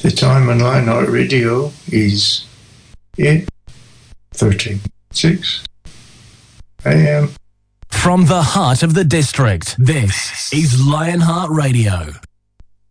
The time on Lionheart Radio is 8:36 a.m. From the heart of the district, this is Lionheart Radio.